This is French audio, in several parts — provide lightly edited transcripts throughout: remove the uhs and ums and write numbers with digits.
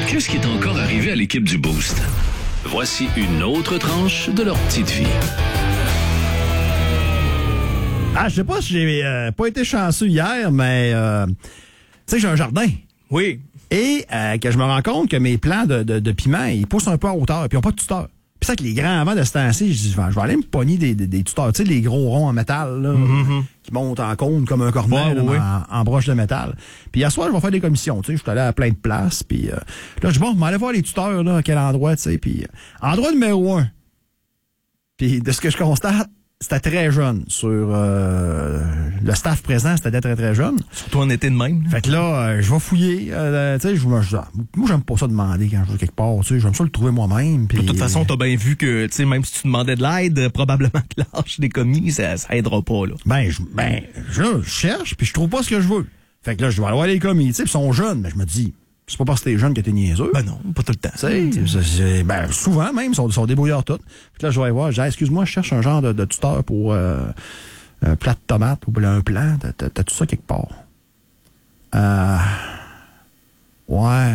Qu'est-ce qui est encore arrivé à l'équipe du Boost? Voici une autre tranche de leur petite vie. Ah, je sais pas si j'ai pas été chanceux hier, mais tu sais, j'ai un jardin. Oui. Et que je me rends compte que mes plants de piment, ils poussent un peu en hauteur, puis ils n'ont pas de tuteur. Puis ça, que les grands avant de ce temps-ci, je dis, je vais aller me pogner des tuteurs, tu sais, les gros ronds en métal, là, qui montent en cône comme un cornet, en broche de métal. Puis hier soir, je vais faire des commissions, tu sais, je suis allé à plein de places, puis là, je dis, bon, je vais aller voir les tuteurs, là, à quel endroit, tu sais, puis endroit numéro 1. Puis de ce que je constate, c'était très jeune. Sur le staff présent, c'était très, très jeune. Surtout en été de même. Fait que là, je vais fouiller. Tu sais, moi, j'aime pas ça demander quand je vais quelque part. Tu sais, j'aime ça le trouver moi-même. De toute façon, t'as bien vu que, tu sais, même si tu demandais de l'aide, probablement que l'âge des commis, ça aidera pas, là. Je cherche, puis je trouve pas ce que je veux. Fait que là, je vais aller voir les commis. Tu sais, ils sont jeunes, mais je me dis, c'est pas parce que t'es jeune que t'es niaiseux. Ben non, pas tout le temps. Tu sais, souvent même, ils sont débrouillards tous. Puis là, je vais aller voir, je dis, excuse-moi, je cherche un genre de tuteur pour un plat de tomates ou un plant. T'as tout ça quelque part? Ouais.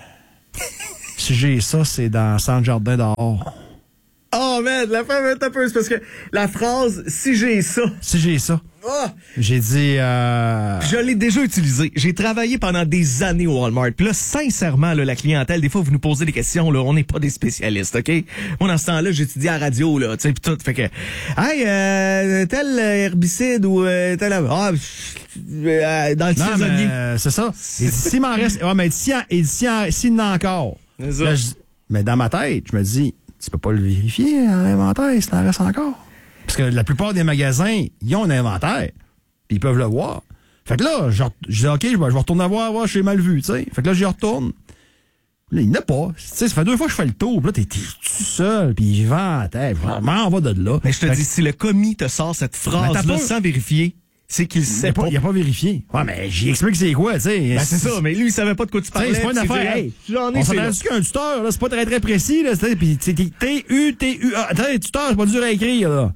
Si j'ai ça, c'est dans Centre Jardin dehors. Oh, man, la femme est un peu... C'est parce que la phrase « si j'ai ça ». Si j'ai ça. Oh! J'ai dit... Je l'ai déjà utilisé. J'ai travaillé pendant des années au Walmart. Puis là, sincèrement, là, la clientèle, des fois, vous nous posez des questions, là, on n'est pas des spécialistes, OK? Moi, dans ce temps-là, j'étudie à la radio, là, tu sais, pis tout. Fait que, hey, tel herbicide ou tel... dans le saisonnier. C'est ça. Et s'il m'en reste... Ouais, mais s'il y en a encore... Là, mais dans ma tête, je me dis, tu peux pas le vérifier, l'inventaire, s'il en reste encore. Parce que la plupart des magasins, ils ont un inventaire. Puis ils peuvent le voir. Fait que là, je dis, OK, je vais retourner voir, j'ai mal vu, tu sais. Fait que là, j'y retourne. Là, il n'y en a pas. Tu sais, ça fait 2 fois que je fais le tour. Puis là, t'es tout seul, puis il vend, vraiment, on va de là. Mais je te dis, si le commis te sort cette phrase-là sans vérifier, c'est qu'il sait pas. Il a pas vérifié. Ouais, mais j'y explique c'est quoi, tu sais. Ben, c'est ça, mais lui, il savait pas de quoi tu parlais. C'est pas une affaire. Hey, on s'entend dessus qu'un tuteur, là, c'est pas très, très précis, là. Puis c'est T-U-T-U-A. Attends, tuteur, c'est pas dur à écrire, là.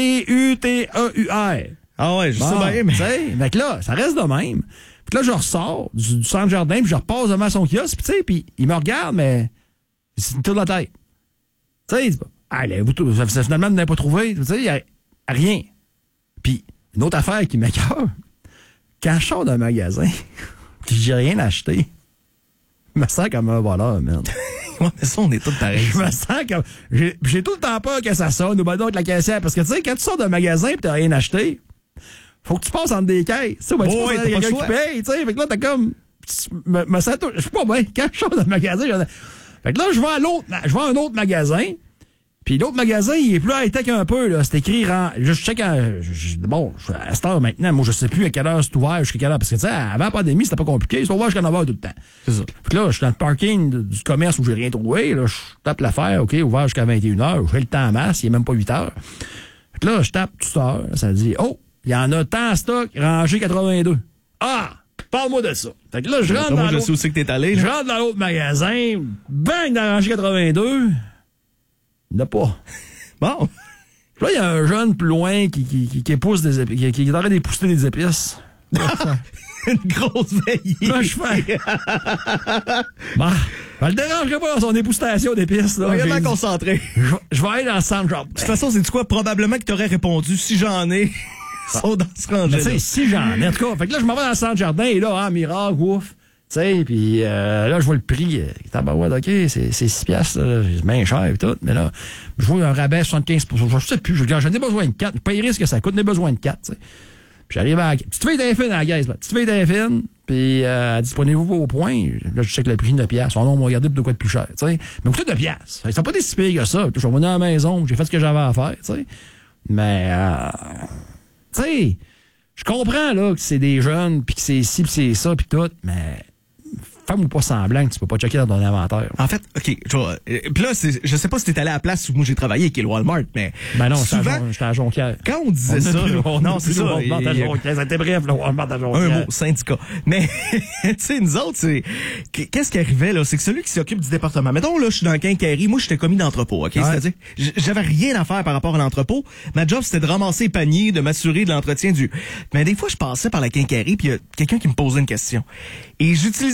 T-U-T-E-U-R. Ah ouais, je sais bien, mais... Fait que là, ça reste de même. Puis là, je ressors du centre jardin, puis je repasse devant son kiosque, puis tu sais, puis il me regarde, mais il me tourne la tête. Tu sais, finalement, vous n'avez pas trouvé. Tu sais, il n'y a rien. Puis, une autre affaire qui m'écoeure, quand je sors d'un magasin, puis j'ai rien acheté, je me sens comme un voleur, merde. Ouais, mais ça, on est tous pareils. Je me sens comme... J'ai tout le temps peur que ça sonne, ou ben donc la caissière, parce que tu sais, quand tu sors d'un magasin et t'as rien acheté, faut que tu passes entre des caisses. Tu sais, tu passes entre quelqu'un qui paye, tu sais, fait que là, t'as comme... Je suis pas bien. Quand je sors d'un magasin, fait que là, je vais à un autre magasin, puis l'autre magasin, il est plus high-tech un peu, là. C'est écrit je check bon, à cette heure maintenant, moi, je sais plus à quelle heure c'est ouvert, jusqu'à quelle heure. Parce que, tu sais, avant la pandémie, c'était pas compliqué. C'est ouvert jusqu'à 9h tout le temps. C'est ça. Fait que là, je suis dans le parking du commerce où j'ai rien trouvé. Là, je tape l'affaire, OK, ouvert jusqu'à 21h. J'ai le temps en masse, il est même pas 8h. Fait que là, je tape tout ça. Ça dit, oh, il y en a tant en stock, rangé 82. Ah! Parle-moi de ça. Fait que là, je rentre dans l'autre... Je sais aussi que t'es allé. Je rentre dans l'autre magasin, bang, dans la rangée 82. Il n'y en a pas. Bon. Là, il y a un jeune plus loin qui épouse des épices, qui est en train d'épousser des épices. Une grosse veillée. Là, je fais. Bon, ça le dérangerait pas dans son époustation d'épices. Là. Vraiment concentré. Je vais aller dans le centre jardin. De toute façon, c'est quoi? Probablement que t'aurais répondu si j'en ai. Sont dans ce rangé. Tu sais, si j'en ai. En tout cas, fait que là, je m'en vais dans le centre jardin et là, miracle, ouf. Tu sais, puis là, je vois le prix. Tabarouette, OK, c'est 6 piastres, c'est bien cher et tout. Mais là, je vois un rabais 75%. Je sais plus, j'en ai besoin de 4. Je payerai ce que ça coûte, j'en ai besoin de 4, tu sais. Puis j'arrive à la petite fille d'infine à la caisse, là. Petite fille d'infine, puis elle dit, prenez-vous au point. Là, je sais que le prix de 9 piastres. On va regarder pour de quoi de plus cher, tu sais. Mais au coût de 9 piastres. Ça pas des si pires que ça. Je suis revenu à la maison, j'ai fait ce que j'avais à faire, tu sais. Mais, tu sais, je comprends, là, que c'est des jeunes, puis que c'est ci, puis c'est ça, puis tout, mais... Femme ou pas semblant que tu peux pas checker dans ton inventaire. En fait, OK, puis là, je sais pas si t'es allé à la place où moi j'ai travaillé, qui est le Walmart, mais ben non, souvent, j'étais à Jonquière. Quand on disait ça, non, c'est ça. C'était bref, le Walmart à Jonquière. Un mot, syndicat. Mais, tu sais, nous autres, qu'est-ce qui arrivait, là? C'est que celui qui s'occupe du département, mettons, là, je suis dans le quincaillerie, moi, j'étais commis d'entrepôt, OK? Ouais. C'est-à-dire, j'avais rien à faire par rapport à l'entrepôt. Ma job, c'était de ramasser les paniers, de m'assurer de l'entretien mais des fois, je passais par la quincaillerie, puis il y a quelqu'un qui me posait une question. Et j'utilisais la phrase,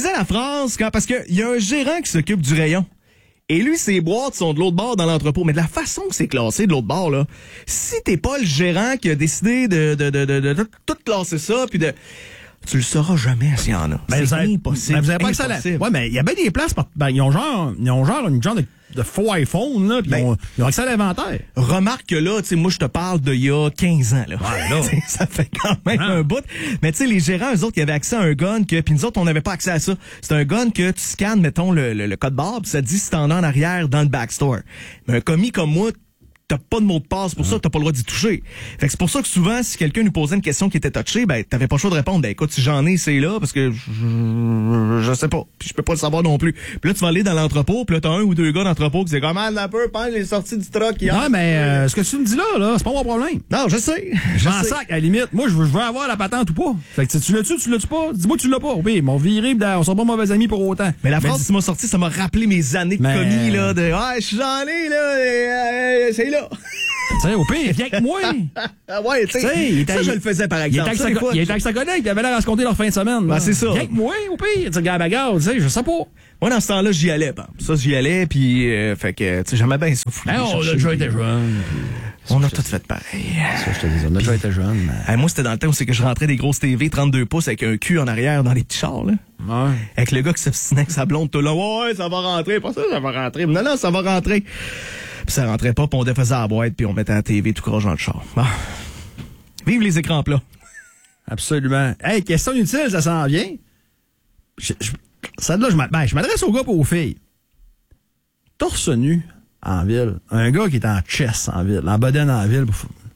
passe parce qu'il y a un gérant qui s'occupe du rayon. Et lui, ses boîtes sont de l'autre bord dans l'entrepôt. Mais de la façon que c'est classé de l'autre bord, là, si t'es pas le gérant qui a décidé de tout classer ça, puis de... Tu le sauras jamais s'il y en a. Ben, c'est impossible. Ben, vous avez pas que ça. Ouais, mais il y a bien des places. Ben, ils ont genre une genre de faux iPhone, là, pis ils ont accès à l'inventaire. Remarque que là, tu sais, moi, je te parle d'il y a 15 ans, là. Ouais, là. Ça fait quand même un bout. Mais tu sais, les gérants, eux autres, ils avaient accès à un gun puis nous autres, on n'avait pas accès à ça. C'est un gun que tu scannes, mettons, le code barre, pis ça te dit si t'en as en arrière dans le backstore. Mais un commis comme moi, t'as pas de mot de passe pour ça, t'as pas le droit d'y toucher. Fait que c'est pour ça que souvent, si quelqu'un nous posait une question qui était touchée, ben, t'avais pas le choix de répondre. Ben, écoute, si j'en ai, c'est là, parce que je sais pas. Puis je peux pas le savoir non plus. Puis là, tu vas aller dans l'entrepôt, puis là, t'as un ou deux gars d'entrepôt qui disent, comment un peu, pense, j'ai sorti du truck hier. Ouais, mais ce que tu me dis là, c'est pas mon problème. Non, je sais. J'en sac, à la limite. Moi, je veux avoir la patente ou pas. Fait que tu l'as-tu pas? Dis-moi que tu l'as pas. Oui, mon viré, on sera pas mauvais amis pour autant. Mais la phrase que tu m'as sorti, ça m'a rappelé mes années de commis, là, de, je suis j'en ai, là, c'est là. Tu sais, au pire, viens avec moi. Ouais, tu sais, ça, je le faisais, par exemple. Il était avec sa collègue, il avait l'air à se compter leur fin de semaine. Ben, c'est ça. Viens avec moi, au pire. Tu sais, bagarre, tu sais, je sais pas. Moi, dans ce temps-là, j'y allais, ça, j'y allais, puis fait que, tu sais, j'aimais bien ça. On a déjà été jeunes. On a tout fait pareil. Ça, je te dis, on a déjà été jeunes. Moi, c'était dans le temps où c'est que je rentrais des grosses TV 32 pouces avec un cul en arrière dans les petits chars, là. Ouais. Avec le gars qui s'obstinait avec sa blonde, tout là, ouais, ça va rentrer. Pas ça, ça va rentrer. Non, ça va rentrer. Puis ça rentrait pas, puis on défaisait la boîte, puis on mettait la TV tout croche dans le char. Bon. Vive les écrans plats. Absolument. Hey, question utile, ça s'en vient. Celle-là, je m'adresse aux gars et aux filles. Torse nu en ville. Un gars qui est en chess en ville, en bedaine en ville.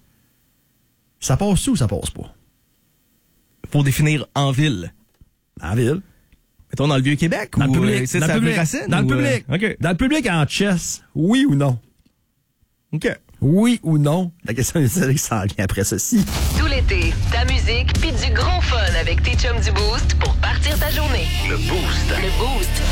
Ça passe-tu ou ça passe pas? Faut définir en ville. En ville. Mettons dans le Vieux-Québec dans ou le public, c'est dans sa le public, racine? dans le public. OK. Dans le public en chess, oui ou non? OK. Oui ou non? La question est celle qui s'en vient après ceci. Tout l'été, ta musique puis du gros fun avec tes chums du Boost pour partir ta journée. Le Boost. Le Boost.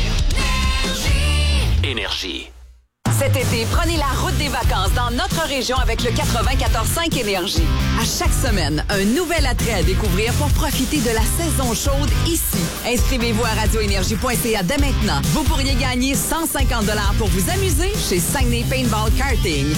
Énergie. Cet été, prenez la route des vacances dans notre région avec le 94.5 Énergie. À chaque semaine, un nouvel attrait à découvrir pour profiter de la saison chaude ici. Inscrivez-vous à radioénergie.ca dès maintenant. Vous pourriez gagner 150 $ pour vous amuser chez Saguenay Paintball Karting.